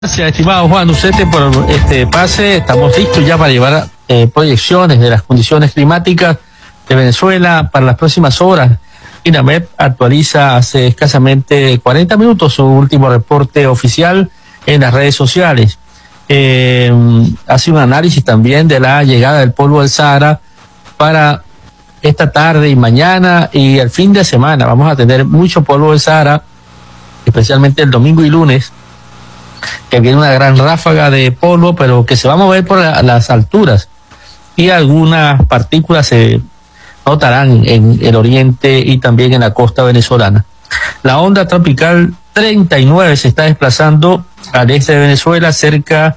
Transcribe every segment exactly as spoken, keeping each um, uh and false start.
Gracias, estimado Juan Ucete, por este pase. Estamos listos ya para llevar eh, proyecciones de las condiciones climáticas de Venezuela para las próximas horas. INAMED actualiza hace escasamente cuarenta minutos su último reporte oficial en las redes sociales. Eh, hace un análisis también de la llegada del polvo del Sahara para esta tarde y mañana y el fin de semana. Vamos a tener mucho polvo del Sahara, especialmente el domingo y lunes, que viene una gran ráfaga de polvo, pero que se va a mover por la, las alturas y algunas partículas se notarán en el oriente y también en la costa venezolana. La onda tropical treinta y nueve se está desplazando al este de Venezuela, cerca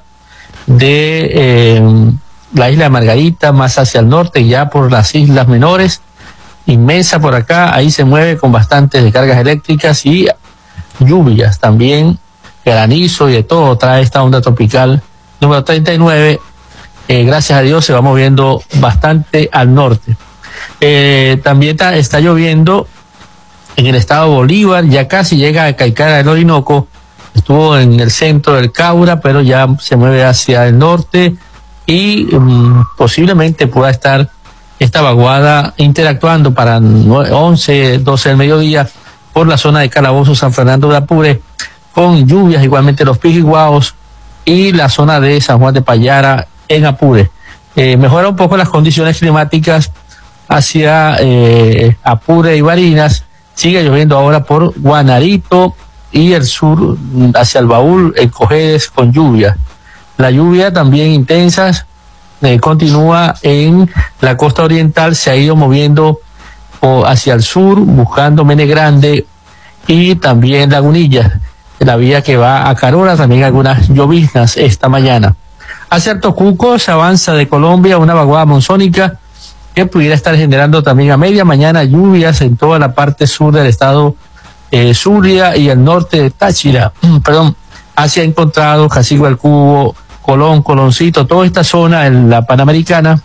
de eh, la isla de Margarita, más hacia el norte, ya por las islas menores, inmensa por acá. Ahí se mueve con bastantes descargas eléctricas y lluvias también, granizo y de todo trae esta onda tropical número treinta y nueve. Eh, gracias a Dios se va moviendo bastante al norte. Eh, también está, está lloviendo en el estado Bolívar, ya casi llega a Caicara del Orinoco. Estuvo en el centro del Caura, pero ya se mueve hacia el norte y um, posiblemente pueda estar esta vaguada interactuando para once, doce del mediodía por la zona de Calabozo, San Fernando de Apure, con lluvias igualmente los Pijiguaos y la zona de San Juan de Payara en Apure. Eh, mejora un poco las condiciones climáticas hacia eh, Apure y Barinas. Sigue lloviendo ahora por Guanarito y el sur hacia el Baúl, en Cojedes, con lluvia. La lluvia también intensa eh, continúa en la costa oriental, se ha ido moviendo o hacia el sur, buscando Mene Grande y también Lagunilla, la vía que va a Carora, también algunas lloviznas esta mañana. Hacia Tocuco se avanza de Colombia una vaguada monzónica que pudiera estar generando también a media mañana lluvias en toda la parte sur del estado eh, Zulia y el norte de Táchira, perdón, hacia Encontrado, Jacigo del Cubo, Colón, Coloncito, toda esta zona en la Panamericana,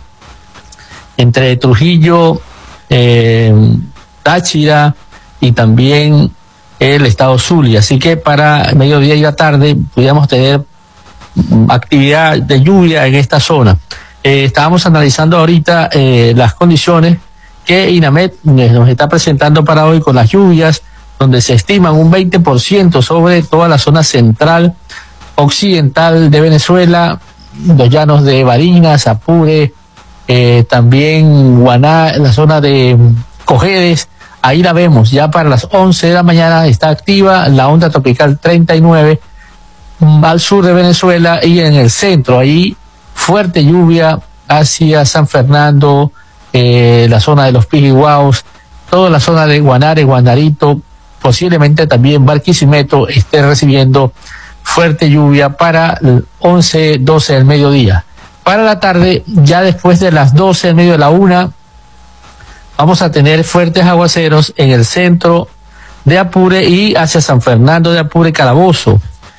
entre Trujillo, eh, Táchira y también el estado Zulia. Así que para mediodía y la tarde pudiéramos tener actividad de lluvia en esta zona. Eh, estábamos analizando ahorita eh, las condiciones que INAMED nos está presentando para hoy con las lluvias, donde se estiman un veinte por ciento sobre toda la zona central occidental de Venezuela, los llanos de Barinas, Apure, eh, también Guaná, la zona de Cojedes. Ahí la vemos, ya para las once de la mañana está activa la onda tropical treinta y nueve al sur de Venezuela y en el centro, ahí fuerte lluvia hacia San Fernando, eh, la zona de los Pijiguaos, toda la zona de Guanare, Guanarito, posiblemente también Barquisimeto esté recibiendo fuerte lluvia para el once, doce del mediodía. Para la tarde, ya después de las doce del medio de la una, vamos a tener fuertes aguaceros en el centro de Apure y hacia San Fernando de Apure, Calabozo.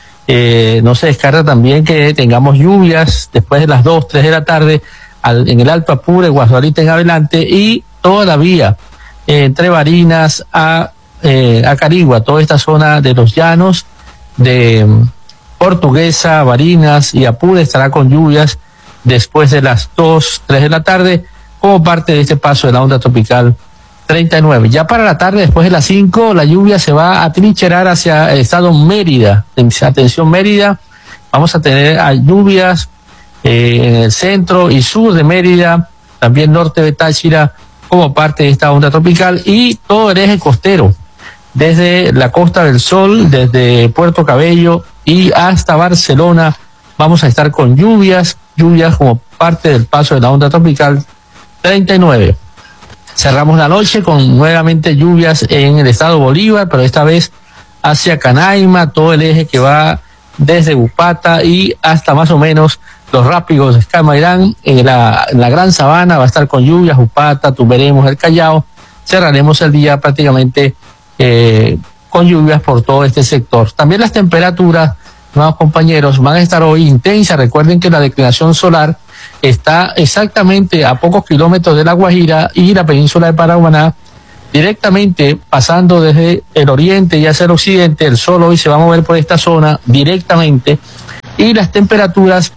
Eh, no se descarta también que tengamos lluvias después de las dos, tres de la tarde al, en el Alto Apure, Guasuarita en adelante y toda la vía eh, entre Barinas a, eh, a Carigua, toda esta zona de los llanos de um, Portuguesa, Barinas y Apure estará con lluvias después de las dos, tres de la tarde, como parte de este paso de la onda tropical treinta y nueve. Ya para la tarde, después de las cinco, la lluvia se va a trincherar hacia el estado Mérida. Atención Mérida, vamos a tener lluvias eh, en el centro y sur de Mérida, también norte de Táchira, como parte de esta onda tropical y todo el eje costero, desde la Costa del Sol, desde Puerto Cabello y hasta Barcelona, vamos a estar con lluvias, lluvias como parte del paso de la onda tropical treinta y nueve. Cerramos la noche con nuevamente lluvias en el estado Bolívar, pero esta vez hacia Canaima, todo el eje que va desde Upata y hasta más o menos los rápidos de Escamairán. En la, en la Gran Sabana va a estar con lluvias, Upata, Tumberemos, el Callao. Cerraremos el día prácticamente eh, con lluvias por todo este sector. También las temperaturas, nuevos compañeros, van a estar hoy intensas. Recuerden que la declinación solar está exactamente a pocos kilómetros de La Guajira y la península de Paraguaná, directamente pasando desde el oriente y hacia el occidente. El sol hoy se va a mover por esta zona directamente y las temperaturas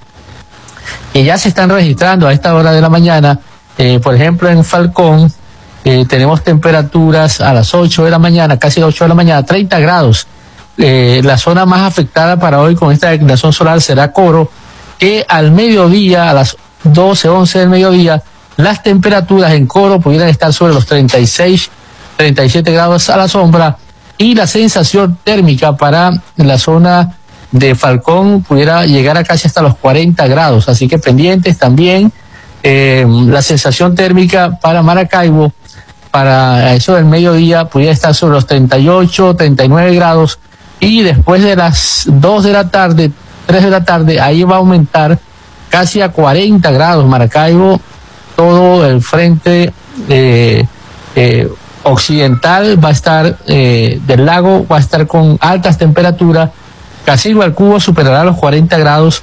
que ya se están registrando a esta hora de la mañana, eh, por ejemplo en Falcón, eh, tenemos temperaturas a las ocho de la mañana, casi las ocho de la mañana, treinta grados. Eh, la zona más afectada para hoy con esta declinación solar será Coro, que al mediodía, a las doce, once del mediodía, las temperaturas en Coro pudieran estar sobre los treinta y seis, treinta y siete grados a la sombra, y la sensación térmica para la zona de Falcón pudiera llegar a casi hasta los cuarenta grados, así que pendientes también. Eh, la sensación térmica para Maracaibo, para eso del mediodía, pudiera estar sobre los treinta y ocho, treinta y nueve grados, y después de las dos de la tarde, tres de la tarde, ahí va a aumentar casi a cuarenta grados Maracaibo, todo el frente eh, eh, occidental va a estar, eh, del lago va a estar con altas temperaturas. Casigua al Cubo superará los cuarenta grados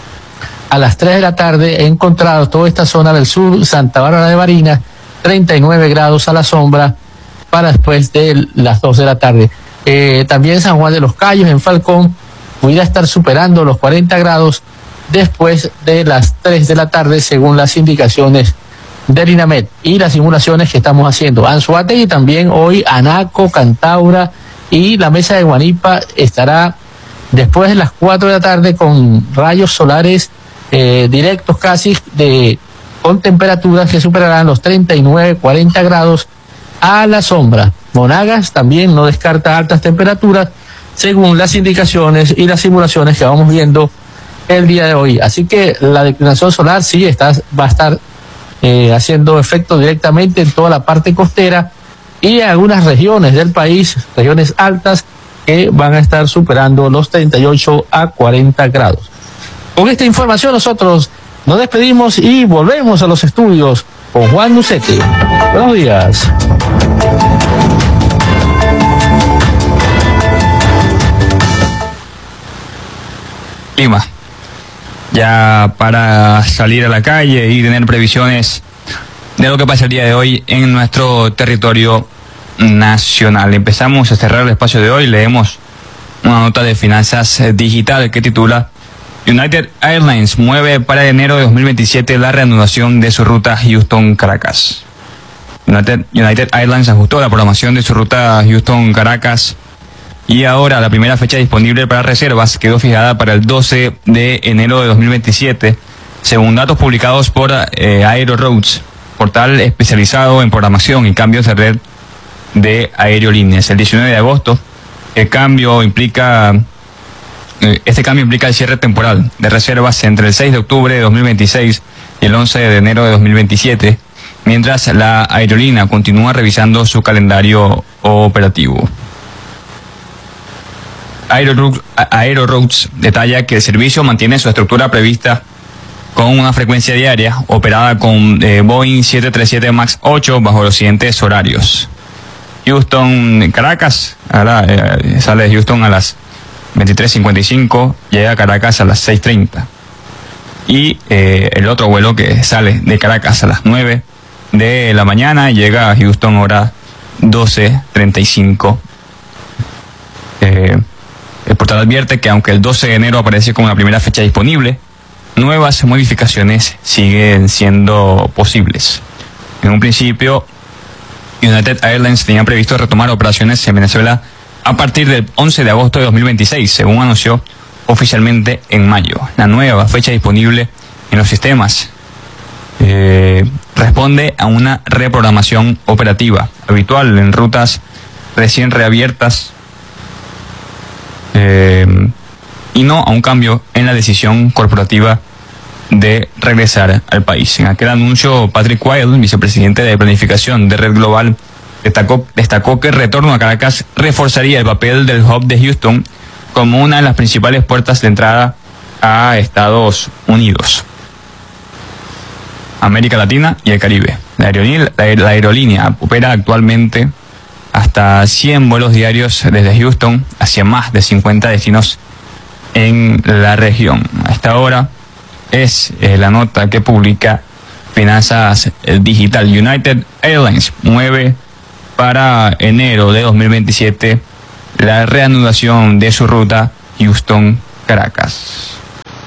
a las tres de la tarde. He encontrado toda esta zona del sur, Santa Bárbara de Barinas, treinta y nueve grados a la sombra para después de las dos de la tarde. Eh, también San Juan de los Cayos, en Falcón, pudiera estar superando los cuarenta grados después de las tres de la tarde, según las indicaciones del INAMED y las simulaciones que estamos haciendo. Anzoátegui también hoy, Anaco, Cantaura y la Mesa de Guanipa estará después de las cuatro de la tarde con rayos solares eh, directos casi, de con temperaturas que superarán los treinta y nueve, cuarenta grados a la sombra. Monagas también no descarta altas temperaturas según las indicaciones y las simulaciones que vamos viendo el día de hoy. Así que la declinación solar sí está, va a estar eh, haciendo efecto directamente en toda la parte costera y en algunas regiones del país, regiones altas, que van a estar superando los treinta y ocho a cuarenta grados. Con esta información nosotros nos despedimos y volvemos a los estudios con Juan Nucete. Buenos días. Clima. Ya para salir a la calle y tener previsiones de lo que pasa el día de hoy en nuestro territorio nacional. Empezamos a cerrar el espacio de hoy. Leemos una nota de Finanzas Digital que titula: United Airlines mueve para enero de dos mil veintisiete la reanudación de su ruta Houston-Caracas. United, United Airlines ajustó la programación de su ruta Houston-Caracas y ahora la primera fecha disponible para reservas quedó fijada para el doce de enero de dos mil veintisiete, según datos publicados por eh, Aeroroutes, portal especializado en programación y cambios de red de aerolíneas. El diecinueve de agosto, el cambio implica, este cambio implica el cierre temporal de reservas entre el seis de octubre de dos mil veintiséis y el once de enero de dos mil veintisiete, mientras la aerolínea continúa revisando su calendario operativo. Aeroroutes detalla que el servicio mantiene su estructura prevista con una frecuencia diaria operada con eh, Boeing siete treinta y siete MAX ocho bajo los siguientes horarios. Houston, Caracas, ahora eh, sale de Houston a las veintitrés cincuenta y cinco, llega a Caracas a las seis treinta. Y eh, el otro vuelo que sale de Caracas a las nueve de la mañana llega a Houston hora doce treinta y cinco. Eh, el portal advierte que aunque el doce de enero aparece como la primera fecha disponible, nuevas modificaciones siguen siendo posibles. En un principio, United Airlines tenía previsto retomar operaciones en Venezuela a partir del once de agosto de dos mil veintiséis, según anunció oficialmente en mayo. La nueva fecha disponible en los sistemas eh, responde a una reprogramación operativa habitual en rutas recién reabiertas eh, y no a un cambio en la decisión corporativa de regresar al país. En aquel anuncio, Patrick Wilde, vicepresidente de planificación de Red Global, destacó, destacó que el retorno a Caracas reforzaría el papel del hub de Houston como una de las principales puertas de entrada a Estados Unidos, América Latina y el Caribe. La aerolínea, la, la aerolínea opera actualmente hasta cien vuelos diarios desde Houston hacia más de cincuenta destinos en la región. A esta hora es eh, la nota que publica Finanzas Digital. United Airlines mueve para enero de dos mil veintisiete la reanudación de su ruta Houston-Caracas.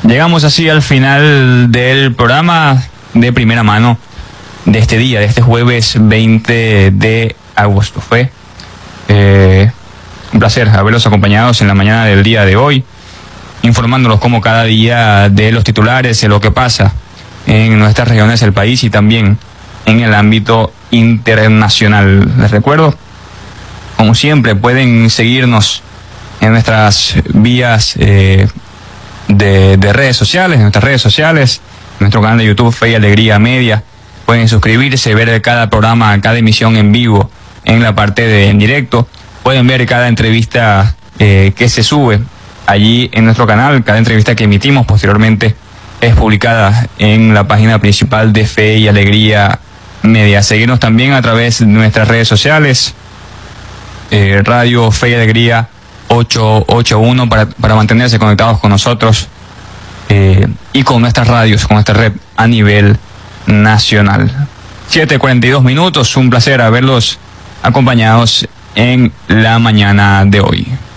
Llegamos así al final del programa de primera mano de este día, de este jueves veinte de agosto. Fue eh, un placer haberlos acompañados en la mañana del día de hoy, informándolos como cada día de los titulares, de lo que pasa en nuestras regiones del país y también en el ámbito internacional. Les recuerdo, como siempre, pueden seguirnos en nuestras vías eh, de, de redes sociales, en nuestras redes sociales, en nuestro canal de YouTube, Fe y Alegría Media. Pueden suscribirse, ver cada programa, cada emisión en vivo en la parte de en directo. Pueden ver cada entrevista eh, que se sube allí en nuestro canal. Cada entrevista que emitimos posteriormente es publicada en la página principal de Fe y Alegría Media. Seguirnos también a través de nuestras redes sociales, eh, Radio Fe y Alegría ochocientos ochenta y uno, para, para mantenerse conectados con nosotros eh, y con nuestras radios, con nuestra red a nivel nacional. siete cuarenta y dos minutos, un placer haberlos acompañados en la mañana de hoy.